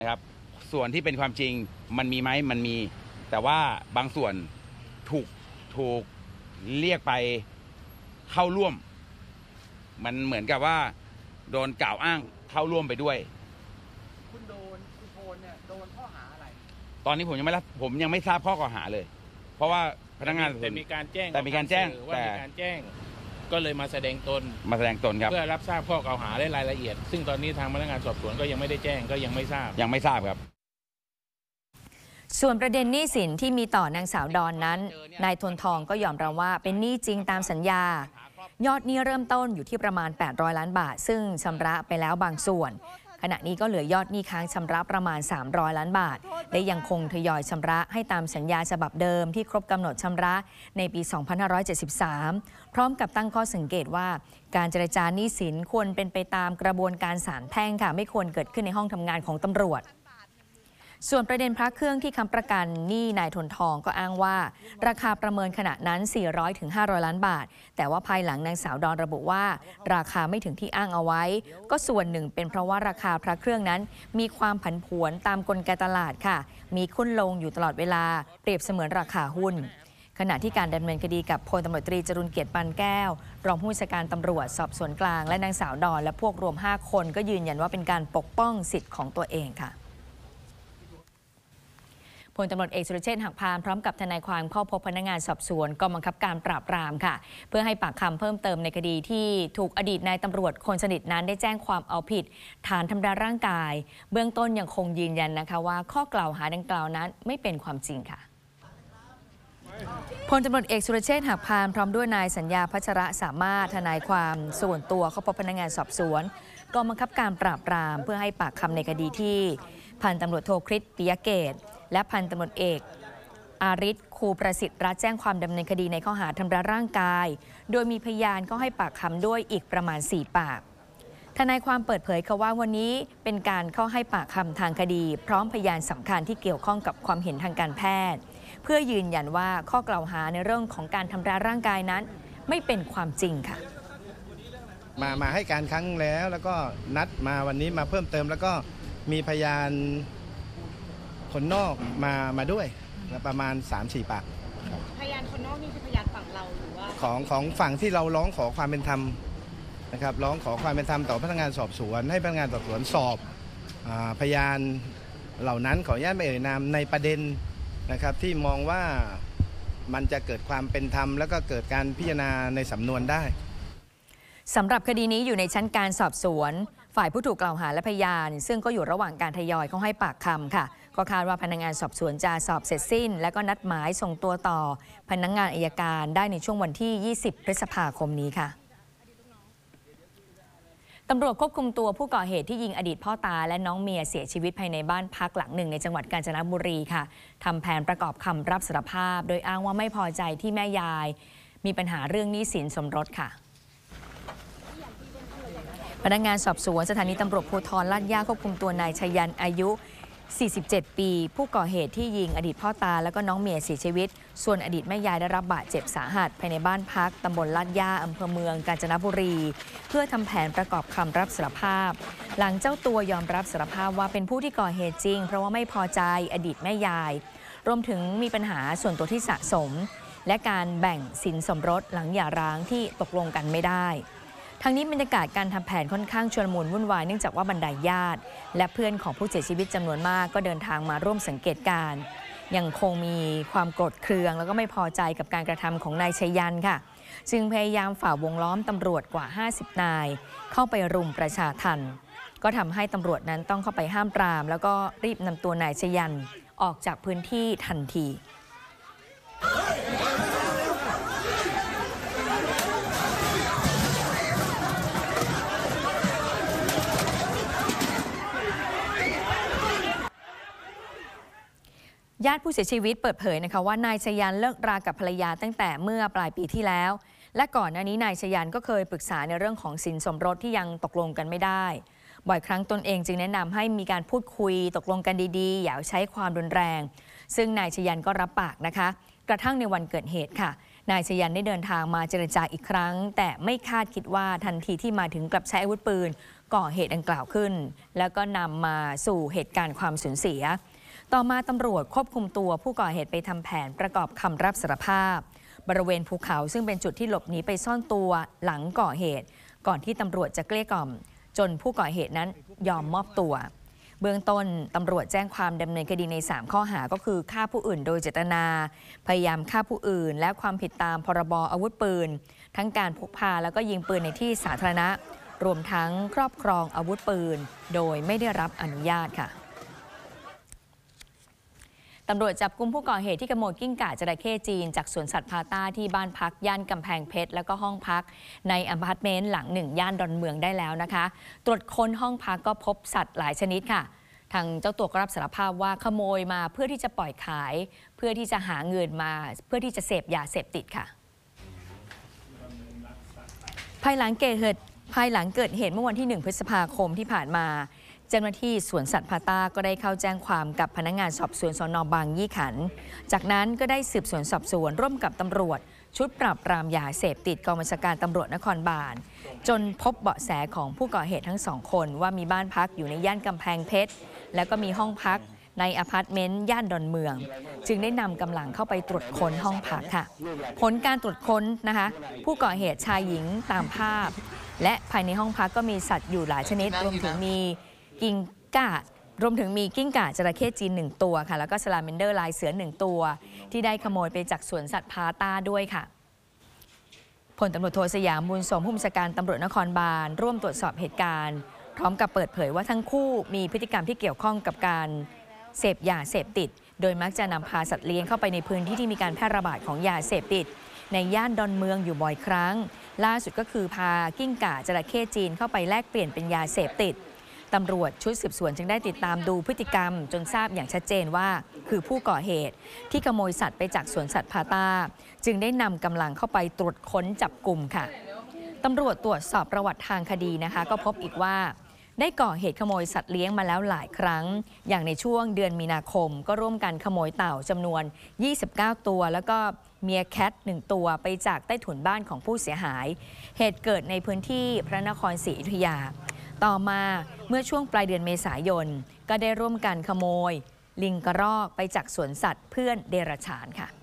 นะครับส่วนที่เป็นความจริงมันมีไหมมันมีแต่ว่าบางส่วนถูกเรียกไปเข้าร่วมมันเหมือนกับว่าโดนกล่าวอ้างเข้าร่วมไปด้วยคุณโทนเนี่ยโดนข้อหาอะไรตอนนี้ผมยังไม่ทราบข้อกล่าวหาเลยเพราะว่าพนักงานแต่มีการแจ้งว่ามีการแจ้งก็เลยมาแสดงตนครับเพื่อรับทราบข้อกล่าวหาและรายละเอียดซึ่งตอนนี้ทางพนักงานสอบสวนก็ยังไม่ได้แจ้งก็ยังไม่ทราบครับส่วนประเด็นหนี้สินที่มีต่อนางสาวดอนนั้นนายทนทองก็ยอมรับว่าเป็นหนี้จริงตามสัญญายอดหนี้เริ่มต้นอยู่ที่ประมาณ800ล้านบาทซึ่งชำระไปแล้วบางส่วนขณะนี้ก็เหลือยอดหนี้ค้างชำระประมาณ300ล้านบาทและยังคงทยอยชำระให้ตามสัญญาฉบับเดิมที่ครบกำหนดชำระในปี 2573 พร้อมกับตั้งข้อสังเกตว่าการเจรจาหนี้สินควรเป็นไปตามกระบวนการศาลแพ่งค่ะไม่ควรเกิดขึ้นในห้องทำงานของตำรวจส่วนประเด็นพระเครื่องที่ค้ำประกันหนี้นายทนทองก็อ้างว่าราคาประเมินขณะนั้น400 ถึง 500 ล้านบาทแต่ว่าภายหลังนางสาวดอนระบุว่าราคาไม่ถึงที่อ้างเอาไว้ก็ส่วนหนึ่งเป็นเพราะว่าราคาพระเครื่องนั้นมีความผันผวนตามกลไกตลาดค่ะมีขึ้นลงอยู่ตลอดเวลาเปรียบเสมือนราคาหุ้นขณะที่การดำเนินคดีกับพลตำรวจตรีจรุลเกียรติปานแก้วรองผู้บัญชาการตำรวจสอบสวนกลางและนางสาวดอนและพวกรวม5คนก็ยืนยันว่าเป็นการปกป้องสิทธิ์ของตัวเองค่ะพลตำรวจเอกสุรเชษฐ์ หักพานพร้อมกับทนายความเข้าพบพนักงานสอบสวนกองบังคับการปราบปรามค่ะเพื่อให้ปากคำเพิ่มเติมในคดีที่ถูกอดีตนายตำรวจคนสนิทนั้นได้แจ้งความเอาผิดฐานทำร้ายร่างกายเบื้องต้นยังคงยืนยันนะคะว่าข้อกล่าวหาดังกล่าวนั้นไม่เป็นความจริงค่ะพลตำรวจเอกสุรเชษฐ์ หักพานพร้อมด้วยนายสัญญาพัชระสามารถทนายความส่วนตัวเข้าพบพนักงานสอบสวนกองบังคับการปราบปรามเพื่อให้ปากคำในคดีที่พันตำรวจโทคริสปิยเกตและพันตำรวจเอกอาริศคูประสิทธิ์รัฐแจ้งความดำเนินคดีในข้อหาทำร้ายร่างกายโดยมีพยานก็ให้ปากคำด้วยอีกประมาณ4 ปากทนายความเปิดเผยค่ะว่าวันนี้เป็นการเข้าให้ปากคำทางคดีพร้อมพยานสำคัญที่เกี่ยวข้องกับความเห็นทางการแพทย์เพื่อยืนยันว่าข้อกล่าวหาในเรื่องของการทำร้ายร่างกายนั้นไม่เป็นความจริงค่ะมาให้การครั้งแล้วก็นัดมาวันนี้มาเพิ่มเติมแล้วก็มีพยานคนนอกมาด้วยประมาณ 3-4 ปากพยานคนนอกนี่คือพยานฝั่งเราหรือว่าของฝั่งที่เราร้องขอความเป็นธรรมนะครับร้องขอความเป็นธรรมต่อพนักงานสอบสวนให้พนักงานสอบสวนสอบพยานเหล่านั้นขออนุญาตไม่เอ่ยนามในประเด็นนะครับที่มองว่ามันจะเกิดความเป็นธรรมแล้วก็เกิดการพิจารณาในสำนวนได้สำหรับคดีนี้อยู่ในชั้นการสอบสวนฝ่ายผู้ถูกกล่าวหาและพยานซึ่งก็อยู่ระหว่างการทยอยเข้าให้ปากคำค่ะก็คาดว่าพนักงานสอบสวนจะสอบเสร็จสิ้นและก็นัดหมายส่งตัวต่อพนักงานอัยการได้ในช่วงวันที่20 พฤษภาคมนี้ค่ะตำรวจควบคุมตัวผู้ก่อเหตุที่ยิงอดีตพ่อตาและน้องเมียเสียชีวิตภายในบ้านพักหลังหนึ่งในจังหวัดกาญจนบุรีค่ะทำแผนประกอบคำรับสารภาพโดยอ้างว่าไม่พอใจที่แม่ยายมีปัญหาเรื่องหนี้สินสมรสค่ะพนักงานสอบสวนสถานีตำรวจภูธรลาดย่าควบคุมตัวนายชัยยันอายุ47 ปีผู้ก่อเหตุที่ยิงอดีตพ่อตาและก็น้องเมียเสียชีวิตส่วนอดีตแม่ยายได้รับบาดเจ็บสาหัสภายในบ้านพักตำบลลาดย่าอำเภอเมืองกาญจนบุรีเพื่อทำแผนประกอบคำรับสารภาพหลังเจ้าตัวยอมรับสารภาพว่าเป็นผู้ที่ก่อเหตุจริงเพราะว่าไม่พอใจอดีตแม่ยายรวมถึงมีปัญหาส่วนตัวที่สะสมและการแบ่งสินสมรสหลังหย่าร้างที่ตกลงกันไม่ได้ทั้งนี้บรรยากาศการทำแผนค่อนข้างชลมุนวุ่นวายเนื่องจากว่าบรรดาญาติและเพื่อนของผู้เสียชีวิตจำนวนมากก็เดินทางมาร่วมสังเกตการณ์ยังคงมีความโกรธเคืองแล้วก็ไม่พอใจกับการกระทำของนายชัยยันค่ะจึงพยายามฝ่าวงล้อมตำรวจกว่า50 นายเข้าไปรุมประชาทัณฑ์ก็ทำให้ตำรวจนั้นต้องเข้าไปห้ามปรามแล้วก็รีบนำตัวนายชัยยันออกจากพื้นที่ทันทีญาติผู้เสียชีวิตเปิดเผยนะคะว่านายชยันเลิกรากับภรรยาตั้งแต่เมื่อปลายปีที่แล้วและก่อนหน้านี้นายชยันก็เคยปรึกษาในเรื่องของสินสมรสที่ยังตกลงกันไม่ได้บ่อยครั้งตนเองจึงแนะนำให้มีการพูดคุยตกลงกันดีๆอย่าใช้ความรุนแรงซึ่งนายชยันก็รับปากนะคะกระทั่งในวันเกิดเหตุค่ะนายชยันได้เดินทางมาเจรจาอีกครั้งแต่ไม่คาดคิดว่าทันทีที่มาถึงกลับใช้อาวุธปืนก่อเหตุดังกล่าวขึ้นแล้วก็นำมาสู่เหตุการณ์ความสูญเสียต่อมาตำรวจควบคุมตัวผู้ก่อเหตุไปทำแผนประกอบคำรับสารภาพบริเวณภูเขาซึ่งเป็นจุดที่หลบหนีไปซ่อนตัวหลังก่อเหตุก่อนที่ตำรวจจะเกลี้ยกล่อมจนผู้ก่อเหตุนั้นยอมมอบตัวเบื้องต้นตำรวจแจ้งความดำเนินคดีใน3ข้อหาก็คือฆ่าผู้อื่นโดยเจตนาพยายามฆ่าผู้อื่นและความผิดตามพรบอาวุธปืนทั้งการพกพาแล้วก็ยิงปืนในที่สาธารณะรวมทั้งครอบครองอาวุธปืนโดยไม่ได้รับอนุญาตค่ะตำรวจจับกุมผู้ก่อเหตุที่ขโมยกิ้งก่าจระเข้จีนจากสวนสัตว์พาต้าที่บ้านพักย่านกำแพงเพชรแล้วก็ห้องพักในอพาร์ตเมนต์หลัง1ย่านดอนเมืองได้แล้วนะคะตรวจค้นห้องพักก็พบสัตว์หลายชนิดค่ะทางเจ้าตัวก็รับสารภาพว่าขโมยมาเพื่อที่จะปล่อยขายเพื่อที่จะหาเงินมาเพื่อที่จะเสพยาเสพติดค่ะภายหลังเกิดเหตุเมื่อวันที่1 พฤษภาคมที่ผ่านมาเจ้าหน้าที่สวนสัตว์พาต้าก็ได้เข้าแจ้งความกับพนักงานสอบสวนสน.บางยี่ขันธ์จากนั้นก็ได้สืบสวนสอบสวนร่วมกับตำรวจชุดปราบปรามยาเสพติดกองบัญชาการตำรวจนครบาลจนพบเบาะแสของผู้ก่อเหตุทั้ง2 คนว่ามีบ้านพักอยู่ในย่านกำแพงเพชรแล้วก็มีห้องพักในอพาร์ตเมนต์ย่านดอนเมืองจึงได้นำกำลังเข้าไปตรวจค้นห้องพักค่ะผลการตรวจค้นนะคะผู้ก่อเหตุชายหญิงตามภาพและภายในห้องพักก็มีสัตว์อยู่หลายชนิดรวมถึงมีกิ้งก่าจระเข้จีน1 ตัวค่ะแล้วก็ซาลาเมนเดอร์ลายเสือ1 ตัวที่ได้ขโมยไปจากสวนสัตว์พาต้าด้วยค่ะพลตำรวจโทสยามบุญสมผู้บัญชาการตำรวจนครบาลร่วมตรวจสอบเหตุการณ์พร้อมกับเปิดเผยว่าทั้งคู่มีพฤติกรรมที่เกี่ยวข้องกับการเสพยาเสพติดโดยมักจะนำพาสัตว์เลี้ยงเข้าไปในพื้นที่ที่มีการแพร่ระบาดของยาเสพติดในย่านดอนเมืองอยู่บ่อยครั้งล่าสุดก็คือพากิ้งก่าจระเข้จีนเข้าไปแลกเปลี่ยนเป็นยาเสพติดตำรวจชุดสืบสวนจึงได้ติดตามดูพฤติกรรมจนทราบอย่างชัดเจนว่าคือผู้ก่อเหตุที่ขโมยสัตว์ไปจากสวนสัตว์พาต้าจึงได้นำกำลังเข้าไปตรวจค้นจับกลุ่มค่ะตำรวจตรวจสอบประวัติทางคดีนะคะก็พบอีกว่าได้ก่อเหตุขโมยสัตว์เลี้ยงมาแล้วหลายครั้งอย่างในช่วงเดือนมีนาคมก็ร่วมกันขโมยเต่าจำนวน29 ตัวแล้วก็เมียแคท1 ตัวไปจากใต้ถุนบ้านของผู้เสียหายเหตุเกิดในพื้นที่พระนครศรีอยุธยาต่อมาเมื่อช่วงปลายเดือนเมษายนก็ได้ร่วมกันขโมยลิงกระรอกไปจากสวนสัตว์เพื่อนเดรัจฉานค่ะ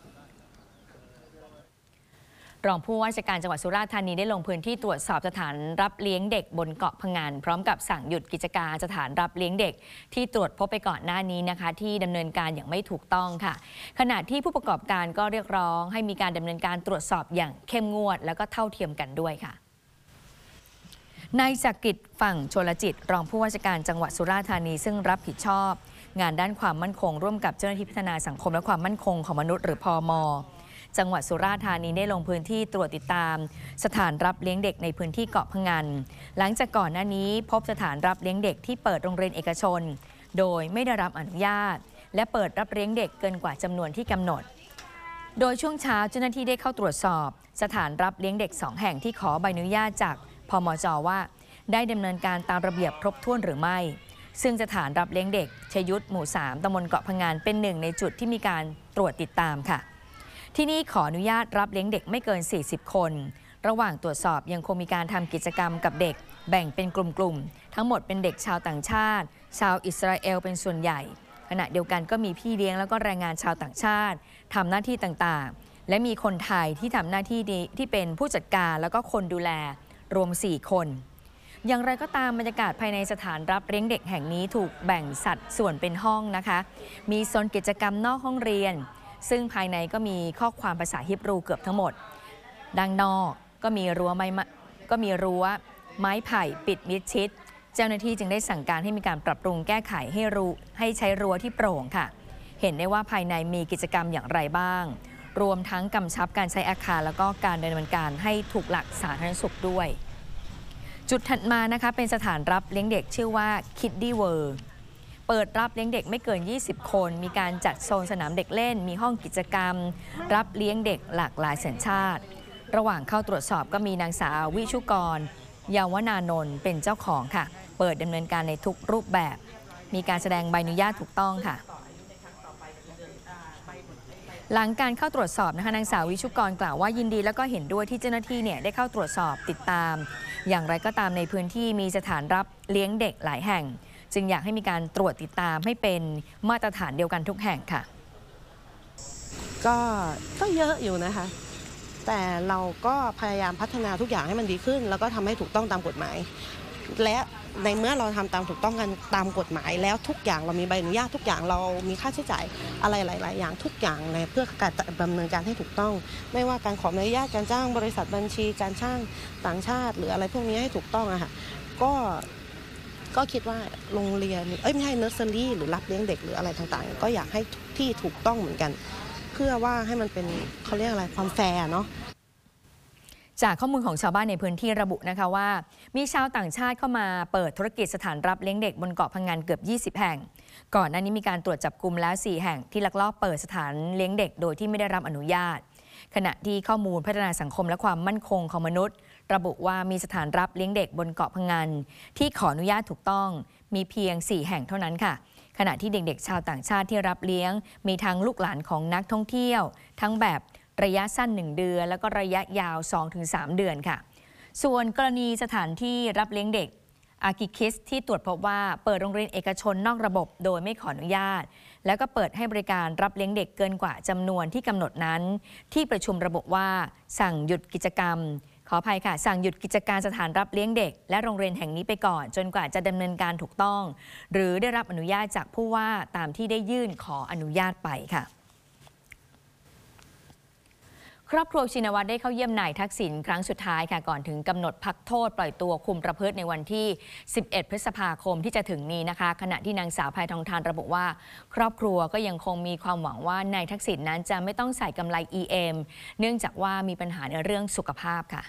รองผู้ว่าราชการจังหวัดสุราษฎร์ธานีได้ลงพื้นที่ตรวจสอบสถานรับเลี้ยงเด็กบนเกาะพะงันพร้อมกับสั่งหยุดกิจการสถานรับเลี้ยงเด็กที่ตรวจพบไปก่อนหน้านี้นะคะที่ดำเนินการอย่างไม่ถูกต้องค่ะขณะที่ผู้ประกอบการก็เรียกร้องให้มีการดำเนินการตรวจสอบอย่างเข้มงวดแล้วก็เท่าเทียมกันด้วยค่ะนายจักริดฝั่งชลจิตรองผู้ว่าราชการจังหวัดสุราษฎร์ธานีซึ่งรับผิดชอบงานด้านความมั่นคงร่วมกับเจ้าหน้าที่พัฒนาสังคมและความมั่นคงของมนุษย์หรือพม.จังหวัดสุราษฎร์ธานีได้ลงพื้นที่ตรวจติดตามสถานรับเลี้ยงเด็กในพื้นที่เกาะพะงันหลังจากก่อนหน้านี้พบสถานรับเลี้ยงเด็กที่เปิดโรงเรียนเอกชนโดยไม่ได้รับอนุญาตและเปิดรับเลี้ยงเด็กเกินกว่าจำนวนที่กำหนดโดยช่วงเช้าเจ้าหน้าที่ได้เข้าตรวจสอบสถานรับเลี้ยงเด็ก2 แห่งที่ขอใบอนุญาตจากพมจ.ว่าได้ดำเนินการตามระเบียบครบถ้วนหรือไม่ซึ่งสถานรับเลี้ยงเด็กชยุทธหมู่3ตำบลเกาะพะงันเป็น1ในจุดที่มีการตรวจติดตามค่ะที่นี่ขออนุญาตรับเลี้ยงเด็กไม่เกิน40 คนระหว่างตรวจสอบยังคงมีการทำกิจกรรมกับเด็กแบ่งเป็นกลุ่มๆทั้งหมดเป็นเด็กชาวต่างชาติชาวอิสราเอลเป็นส่วนใหญ่ขณะเดียวกันก็มีพี่เลี้ยงแล้วก็แรงงานชาวต่างชาติทำหน้าที่ต่างๆและมีคนไทยที่ทำหน้าที่ที่เป็นผู้จัดการแล้วก็คนดูแลรวม4 คนอย่างไรก็ตามบรรยากาศภายในสถานรับเลี้ยงเด็กแห่งนี้ถูกแบ่งสัดส่วนเป็นห้องนะคะมีโซนกิจกรรมนอกห้องเรียนซึ่งภายในก็มีข้อความภาษาฮิบรูเกือบทั้งหมดด้านนอกก็มีรั้วไม้ไผ่ปิดมิดชิดเจ้าหน้าที่จึงได้สั่งการให้มีการปรับปรุงแก้ไขให้ใช้รั้วที่โปร่งค่ะเห็นได้ว่าภายในมีกิจกรรมอย่างไรบ้างรวมทั้งกำชับการใช้อาคารแล้วก็การดำเนินการให้ถูกหลักสาธารณสุขด้วยจุดถัดมานะคะเป็นสถานรับเลี้ยงเด็กชื่อว่า Kiddie World เปิดรับเลี้ยงเด็กไม่เกิน20 คนมีการจัดโซนสนามเด็กเล่นมีห้องกิจกรรมรับเลี้ยงเด็กหลากหลายสัญชาติระหว่างเข้าตรวจสอบก็มีนางสาววิชุกรเยาวนานนท์เป็นเจ้าของค่ะเปิดดำเนินการในทุกรูปแบบมีการแสดงใบอนุญาตถูกต้องค่ะหลังการเข้าตรวจสอบนะคะนางสาววิชุกรกล่าวว่ายินดีและก็เห็นด้วยที่เจ้าหน้าที่ได้เข้าตรวจสอบติดตามอย่างไรก็ตามในพื้นที่มีสถานรับเลี้ยงเด็กหลายแห่งจึงอยากให้มีการตรวจติดตามให้เป็นมาตรฐานเดียวกันทุกแห่งค่ะก็เยอะอยู่นะคะแต่เราก็พยายามพัฒนาทุกอย่างให้มันดีขึ้นแล้วก็ทำให้ถูกต้องตามกฎหมายและในเมื่อเราทำตามถูกต้องกันตามกฎหมายแล้วทุกอย่างเรามีใบอนุญาตทุกอย่างเรามีค่าใช้จ่ายอะไรหลายๆอย่างทุกอย่างเลยเพื่อการดำเนินการให้ถูกต้องไม่ว่าการขออนุญาตการจ้างบริษัทบัญชีการช่างต่างชาติหรืออะไรพวกนี้ให้ถูกต้องอะค่ะก็คิดว่าโรงเรียนไม่ใช่เนอร์เซอรี่หรือรับเลี้ยงเด็กหรืออะไรต่างๆก็อยากให้ที่ถูกต้องเหมือนกันเพื่อว่าให้มันเป็นเขาเรียกอะไรความแฟร์เนาะจากข้อมูลของชาวบ้านในพื้นที่ระบุนะคะว่ามีชาวต่างชาติเข้ามาเปิดธุรกิจสถานรับเลี้ยงเด็กบนเกาะพังงานเกือบ20แห่งก่อนหน้านี้มีการตรวจจับกุมแล้ว4แห่งที่ลักลอบเปิดสถานเลี้ยงเด็กโดยที่ไม่ได้รับอนุญาตขณะที่ข้อมูลพัฒนาสังคมและความมั่นคงของมนุษย์ระบุว่ามีสถานรับเลี้ยงเด็กบนเกาะพังงานที่ขออนุญาตถูกต้องมีเพียง4แห่งเท่านั้นค่ะขณะที่เด็กๆชาวต่างชาติที่รับเลี้ยงมีทั้งลูกหลานของนักท่องเที่ยวทั้งแบบระยะสั้น1เดือนแล้วก็ระยะยาว 2-3 เดือนค่ะส่วนกรณีสถานที่รับเลี้ยงเด็กอากิคิสที่ตรวจพบว่าเปิดโรงเรียนเอกชนนอกระบบโดยไม่ขออนุญาตแล้วก็เปิดให้บริการรับเลี้ยงเด็กเกินกว่าจำนวนที่กำหนดนั้นที่ประชุมระบุว่าสั่งหยุดกิจกรรมขออภัยค่ะสั่งหยุดกิจการสถานรับเลี้ยงเด็กและโรงเรียนแห่งนี้ไปก่อนจนกว่าจะดำเนินการถูกต้องหรือได้รับอนุญาตจากผู้ว่าตามที่ได้ยื่นขออนุญาตไปค่ะครอบครัวชินวัตรได้เข้าเยี่ยมนายทักษิณครั้งสุดท้ายค่ะก่อนถึงกำหนดพักโทษปล่อยตัวคุมประพฤติในวันที่11พฤษภาคมที่จะถึงนี้นะคะขณะที่นางสาวแพทองธารระบุว่าครอบครัวก็ยังคงมีความหวังว่านายทักษิณนั้นจะไม่ต้องใส่กำไร EM เนื่องจากว่ามีปัญหาในเรื่องสุขภาพค่ะ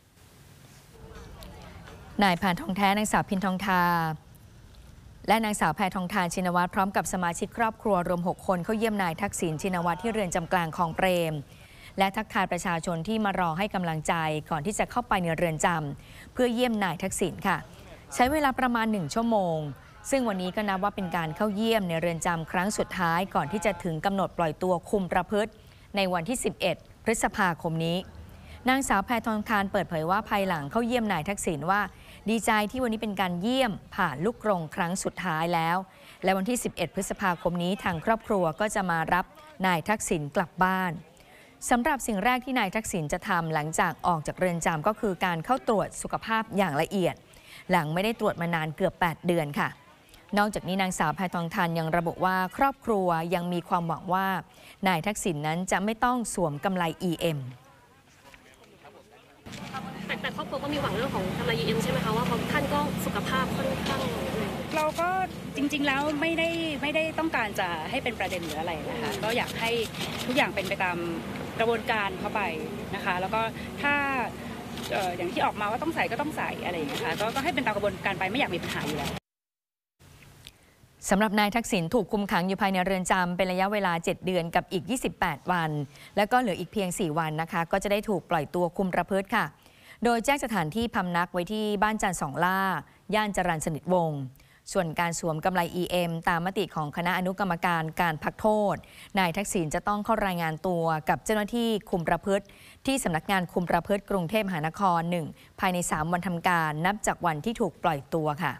นายพานทองแท้นางสาวพินทองทาและนางสาวแพทองธารชินวัตรพร้อมกับสมาชิกครอบครัวรวม6คนเข้าเยี่ยมนายทักษิณชินวัตรที่เรือนจำกลางคลองเปรมและทักทายประชาชนที่มารอให้กำลังใจก่อนที่จะเข้าไปในเรือนจำเพื่อเยี่ยมนายทักษิณค่ะใช้เวลาประมาณ1ชั่วโมงซึ่งวันนี้ก็นับว่าเป็นการเข้าเยี่ยมในเรือนจำครั้งสุดท้ายก่อนที่จะถึงกำหนดปล่อยตัวคุมประพฤติในวันที่11พฤษภาคมนี้นางสาวแพทองธารเปิดเผยว่าภายหลังเข้าเยี่ยมนายทักษิณว่าดีใจที่วันนี้เป็นการเยี่ยมผ่านลูกกรงครั้งสุดท้ายแล้วและวันที่11พฤษภาคมนี้ทางครอบครัวก็จะมารับนายทักษิณกลับบ้านสำหรับสิ่งแรกที่นายทักษิณจะทำหลังจากออกจากเรือนจำก็คือการเข้าตรวจสุขภาพอย่างละเอียดหลังไม่ได้ตรวจมานานเกือบ8เดือนค่ะนอกจากนี้นางสาวแพทองธารยังระบุว่าครอบครัวยังมีความหวังว่านายทักษิณนั้นจะไม่ต้องสวมกำไร EM แต่ครอบครัวก็มีหวังเรื่องของกำไร EM ใช่ไหมคะว่าท่านก็สุขภาพค่อนข้างเราก็จริงๆแล้วไม่ได้ต้องการจะให้เป็นประเด็นหรืออะไรนะคะก็อยากให้ทุกอย่างเป็นไปตามกระบวนการเข้าไปนะคะแล้วก็ถ้าอย่างที่ออกมาว่าต้องใส่ก็ต้องใส่อะไรอย่างเงี้ยค่ะก็ให้เป็นตามกระบวนการไปไม่อยากมีปัญหาอยู่แล้วสำหรับนายทักษิณถูกคุมขังอยู่ภายในเรือนจำเป็นระยะเวลา7เดือนกับอีก28วันแล้วก็เหลืออีกเพียง4วันนะคะก็จะได้ถูกปล่อยตัวคุมประพฤติค่ะโดยแจ้งสถานที่พำนักไว้ที่บ้านจันทร์สองล่าย่านจรัญสนิทวงศ์ส่วนการสวมกำไร EM ตามมติของคณะอนุกรรมการการพักโทษนายทักษิณจะต้องเข้ารายงานตัวกับเจ้าหน้าที่คุมประพฤติที่สำนักงานคุมประพฤติกรุงเทพมหานคร1ภายใน3วันทำการนับจากวันที่ถูกปล่อยตัวค่ะ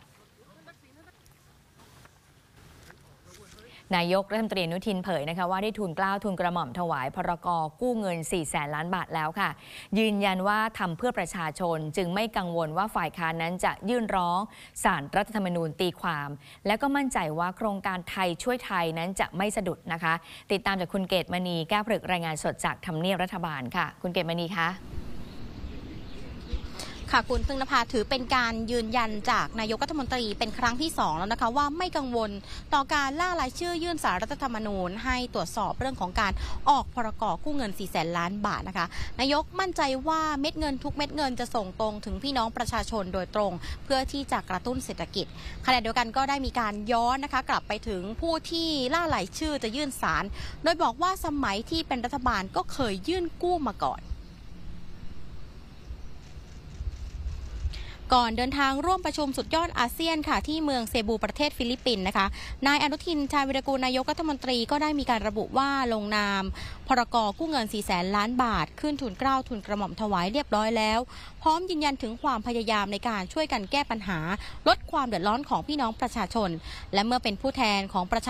นายกรัฐมนตรีอนุทินเผยนะคะว่าได้ทูลเกล้าทูลกระหม่อมถวายพรก.กู้เงิน 400,000 ล้านบาทแล้วค่ะยืนยันว่าทำเพื่อประชาชนจึงไม่กังวลว่าฝ่ายค้านนั้นจะยื่นร้องศาลรัฐธรรมนูญตีความและก็มั่นใจว่าโครงการไทยช่วยไทยนั้นจะไม่สะดุดนะคะติดตามจากคุณเกตมณีแก้วผลึกรายงานสดจากทำเนียบรัฐบาลค่ะคุณเกตมณีคะค่ะคุณพึ่งนภาถือเป็นการยืนยันจากนายกรัฐมนตรีเป็นครั้งที่2แล้วนะคะว่าไม่กังวลต่อการล่ารายชื่อยื่นศาลรัฐธรรมนูญให้ตรวจสอบเรื่องของการออกพรก.กู้เงิน 400,000 ล้านบาทนะคะนายกมั่นใจว่าเม็ดเงินทุกเม็ดเงินจะส่งตรงถึงพี่น้องประชาชนโดยตรงเพื่อที่จะกระตุ้นเศรษฐกิจขณะเดียวกันก็ได้มีการย้อนนะคะกลับไปถึงผู้ที่ล่ารายชื่อจะยื่นศาลโดยบอกว่าสมัยที่เป็นรัฐบาลก็เคยยื่นกู้มาก่อนก่อนเดินทางร่วมประชุมสุดยอดอาเซียนค่ะที่เมืองเซบูประเทศฟิลิปปินส์นะคะนายอนุทินชาญวิรากูลนายกรัฐมนตรีก็ได้มีการระบุว่าลงนามพรก.กู้เงิน 400,000 ล้านบาทขึ้นทุนเกล้าทุนกระหม่อมถวายเรียบร้อยแล้วพร้อมยืนยันถึงความพยายามในการช่วยกันแก้ปัญหาลดความเดือดร้อนของพี่น้องประชาชนและเมื่อเป็นผู้แทนของประชา